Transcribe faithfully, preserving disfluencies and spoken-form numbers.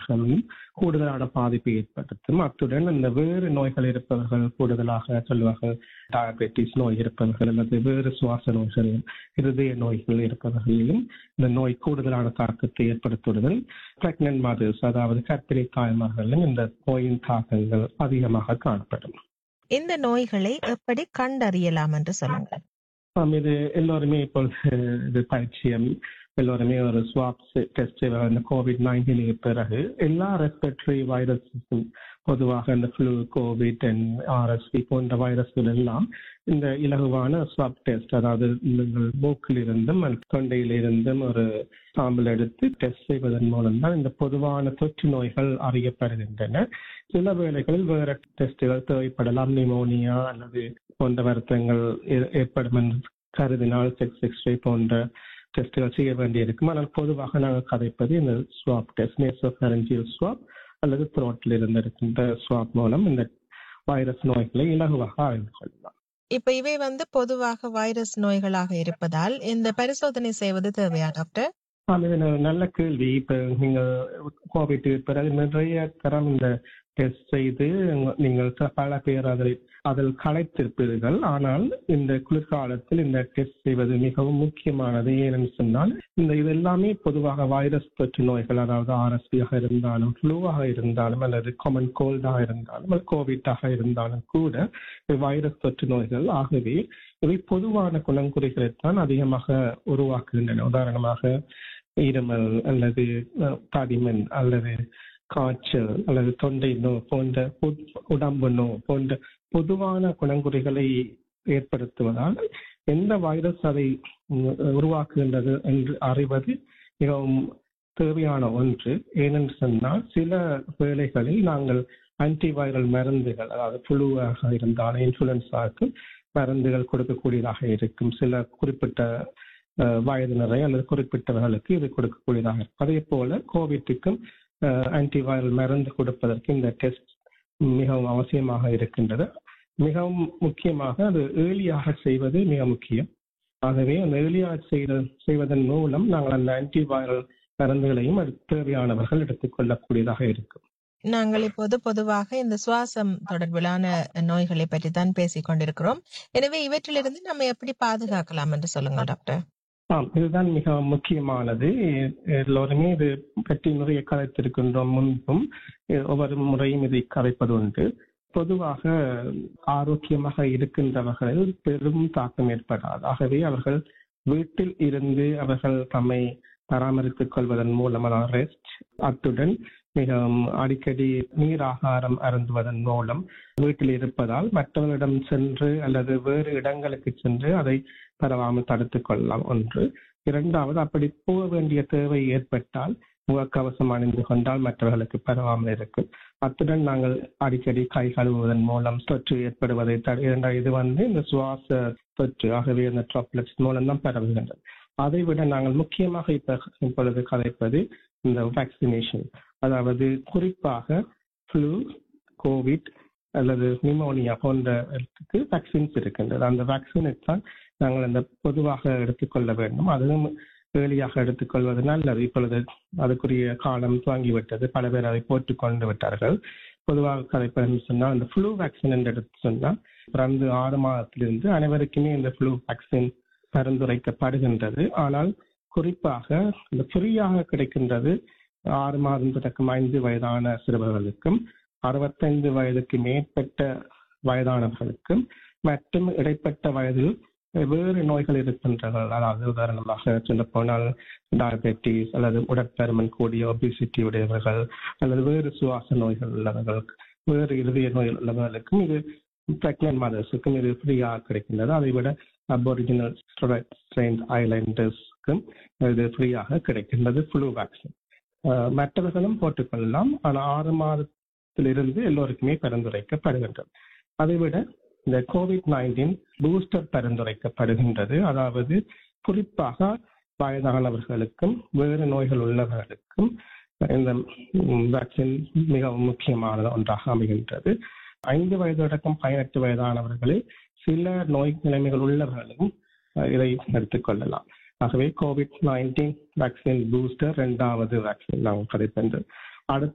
நோய்களும் கூடுதலான பாதிப்பை ஏற்படுத்தும். அத்துடன் இந்த வேறு நோய்கள் இருப்பவர்கள், கூடுதலாக சொல்வார்கள் டயபெட்டிஸ் நோய் இருப்பவர்கள் அல்லது வேறு சுவாச நோய்கள், இருதய நோய்கள் இருப்பவர்களிலும் இந்த நோய் கூடுதலான தாக்கத்தை ஏற்படுத்துவதில் பிரெக்னன்ட் மதர்ஸ், அதாவது கர்ப்பிணி தாய்மார்களிலும் இந்த நோயின் தாக்கங்கள் அதிகமாக காணப்படும். இந்த நோய்களை எப்படி கண்டறியலாம் என்று சொல்லுங்கள். இது எல்லோருமே இப்போ இது பரிச்சயம், எல்லோருமே ஒரு ஸ்வாப் டெஸ்ட் இந்த கோவிட் நைன்டீனுக்கு பிறகு எல்லா ரெஸ்பிரேட்டரி வைரஸும் பொதுவாக இந்த ஃப்ளூ, கோவிட் அண்ட் ஆர்எஸ்வி போன்ற வைரஸ்கள் எல்லாம் இந்த இலகுவான ஸ்வாப் டெஸ்ட், அதாவது மூக்கில் இருந்தும் தொண்டையில் இருந்தும் ஒரு சாம்பிள் எடுத்து டெஸ்ட் செய்வதன் மூலம் தான் இந்த பொதுவான தொற்று நோய்கள் அறியப்படுகின்றன. சில வேளைகளில் வேற டெஸ்டுகள் தேவைப்படலாம், நிமோனியா அல்லது போன்ற வருத்தங்கள் ஏற்படும் என்று கருதினால் செக்ஸ் எக்ஸ்ரே போன்ற டெஸ்டுகள் செய்ய வேண்டியிருக்கும். ஆனால் பொதுவாக நாங்கள் கதைப்பது இந்த ஸ்வாப் டெஸ்ட், நேசோஃபரஞ்சியல் ஸ்வாப் அல்லது த்ரோட்டில் இருந்து இருக்கின்ற ஸ்வாப் மூலம் இந்த வைரஸ் நோய்களை இலகுவாக அறிந்து கொள்ளலாம். இப்ப இவை வந்து பொதுவாக வைரஸ் நோய்களாக இருப்பதால் இந்த பரிசோதனை செய்வது தேவையா டாக்டர்? இது நல்ல கேள்வி. இப்ப நீங்க கோவிட் பிறகு நிறைய தரம் இந்த டெஸ்ட் செய்து நீங்கள் பல பேர் அதை அதில் களைத்திருப்பீர்கள். ஆனால் இந்த குளிர்காலத்தில் இந்த டெஸ்ட் செய்வது மிகவும் முக்கியமானது. ஏனென்று சொன்னால் இந்த இது எல்லாமே பொதுவாக வைரஸ் தொற்று நோய்கள், அதாவது ஆர்எஸ்வியாக இருந்தாலும், ஃப்ளூவாக இருந்தாலும், அல்லது காமன் கோல்டாக இருந்தாலும், அல்லது கோவிட்டாக இருந்தாலும் கூட வைரஸ் தொற்று நோய்கள். ஆகவே இவை பொதுவான குணங்குறிகளைத்தான் அதிகமாக உருவாக்குகின்றன. உதாரணமாக இருமல் அல்லது தடிமன் அல்லது காய்ச்சல் அல்லது தொண்டை நோய் போன்ற உடம்பு நோய் போன்ற பொதுவான குணங்குறிகளை ஏற்படுத்துவதால் எந்த வைரஸ் அதை உருவாக்குகின்றது என்று அறிவது மிகவும் தேவையான ஒன்று. ஏனென்று சொன்னால் சில வேளைகளில் நாங்கள் ஆன்டிவைரல் மருந்துகள், அதாவது ஃப்ளூவாக இருந்தாலும் இன்ஃபுளுன்சாவுக்கு மருந்துகள் கொடுக்கக்கூடியதாக இருக்கும். சில குறிப்பிட்ட வயதினரை அல்லது குறிப்பிட்டவர்களுக்கு இது கொடுக்கக்கூடியதாக இருக்கும். அதே போல கோவிட்டுக்கும் ஆன்டிவைரல் மருந்து கொடுப்பதற்கு இந்த டெஸ்ட் மிகவும் அவசியமாக இருக்கின்றது. மிகவும் முக்கியமாக அது ஏர்லியாக செய்வது மிக முக்கியம். ஆகவே அந்த ஏர்லியாக செய்த செய்வதன் மூலம் நாங்கள் அந்த ஆன்டிவைரல் மருந்துகளையும் தேவையானவர்கள் எடுத்துக்கொள்ளக்கூடியதாக இருக்கும். நாங்கள் இப்போது பொதுவாக இந்த சுவாசம் தொடர்பிலான நோய்களை பற்றி தான் பேசிக் கொண்டிருக்கிறோம். எனவே இவற்றிலிருந்து நம்ம எப்படி பாதுகாக்கலாம் என்று சொல்லுங்க டாக்டர். ஆம், இதுதான் மிக முக்கியமானது. எல்லோருமே இது பற்றி நிறைய கதைத்திருக்கின்றோம். முன்பும் ஒவ்வொரு முறையும் இதை கதைப்பது உண்டு. பொதுவாக ஆரோக்கியமாக இருக்கின்றவர்களில் பெரும் தாக்கம் ஏற்படாது. ஆகவே அவர்கள் வீட்டில் இருந்து அவர்கள் தம்மை பராமரித்துக் கொள்வதன் மூலமான ரெஸ்ட், அத்துடன் மிகவும் அடிக்கடி நீர் ஆகாரம் அருந்துவதன் மூலம் வீட்டில் இருப்பதால் மற்றவர்களிடம் சென்று அல்லது வேறு இடங்களுக்கு சென்று அதை பரவாமல் தடுத்துக் கொள்ளலாம் ஒன்று. இரண்டாவது, அப்படி போக வேண்டிய தேவை ஏற்பட்டால் முகக்கவசம் அணிந்து கொண்டால் மற்றவர்களுக்கு பரவாமல் இருக்கும். அத்துடன் நாங்கள் அடிக்கடி கை கழுவுவதன் மூலம் தொற்று ஏற்படுவதை தடு இது வந்து இந்த சுவாச தொற்று, ஆகவே இந்த ட்ராப்லெட்ஸ் மூலம் தான் பரவுகின்றது. அதை விட நாங்கள் முக்கியமாக இப்ப இப்பொழுது கதைப்பது இந்த வேக்சினேஷன், அதாவது குறிப்பாக ஃப்ளூ, கோவிட் அல்லது நிமோனியா போன்ற வேக்சின்ஸ் இருக்கின்றது. அந்த வேக்சினை தான் நாங்கள் அந்த பொதுவாக எடுத்துக்கொள்ள வேண்டும். அதுவும் ஏர்லியாக எடுத்துக்கொள்வது நல்லது. இப்பொழுது அதுக்குரிய காலம் துவங்கிவிட்டது. பல பேர் அதை போட்டுக் கொண்டு விட்டார்கள். பொதுவாக கதைப்பது சொன்னால் இந்த ஃப்ளூ வேக்சின் என்று எடுத்து சொன்னால் பிறந்து ஆறு மாதத்திலிருந்து அனைவருக்குமே இந்த ஃப்ளூ வேக்சின் பரிந்துரைக்கப்படுகின்றது. ஆனால் குறிப்பாக இந்த ஃப்ரீயாக கிடைக்கின்றது ஆறு மாதம் தொடக்கம் ஐந்து வயதான சிறுவர்களுக்கும் அறுபத்தைந்து வயதுக்கு மேற்பட்ட வயதானவர்களுக்கும் மற்றும் இடைப்பட்ட வயதில் வேறு நோய்கள் இருக்கின்றனர். அதாவது உதாரணமாக சொல்ல போனால் டயபெட்டிஸ் அல்லது உடற்பருமன் கூடிய ஒபிசிட்டி உடையவர்கள் அல்லது வேறு சுவாச நோய்கள் உள்ளவர்கள், வேறு இருதய நோய்கள் உள்ளவர்களுக்கும் இது பிரெக்னன்ட் மதர்ஸுக்கும் இது ஃப்ரீயாக கிடைக்கின்றது. அதை விட அபோரிஜினல் ஸ்ட்ரெயின் ஐலண்டர்ஸ்க்கும் இது ஃப்ரீயாக கிடைக்கின்றது ஃப்ளூ வேக்சின். மற்றவர்களும் போட்டுக்கொள்ளலாம். ஆனால் ஆறு மாதத்திலிருந்து எல்லோருக்குமே பரிந்துரைக்கப்படுகின்றது. அதைவிட இந்த கோவிட் நைன்டீன் பூஸ்டர் பரிந்துரைக்கப்படுகின்றது. அதாவது குறிப்பாக வயதானவர்களுக்கும் வேறு நோய்கள் உள்ளவர்களுக்கும் இந்த வேக்சின் மிகவும் முக்கியமான ஒன்றாக அமைகின்றது. ஐந்து வயது அடக்கம் பதினெட்டு வயதானவர்களில் சில நோய் நிலைமைகள் உள்ளவர்களும் இதை எடுத்துக் கொள்ளலாம். ஆகவே கோவிட் நைன்டீன் வேக்சின் பூஸ்டர் இரண்டாவது வேக்சின் நாங்கள் கதைப்பது. அடுத்த